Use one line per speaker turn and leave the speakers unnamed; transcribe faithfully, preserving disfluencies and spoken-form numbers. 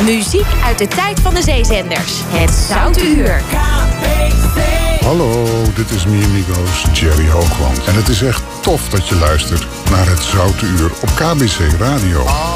Muziek uit de tijd van de zeezenders. Het Zoute Uur.
Hallo, dit is Mi Amigos, Jerry Hoogland. En het is echt tof dat je luistert naar het Zoute Uur op K B C Radio.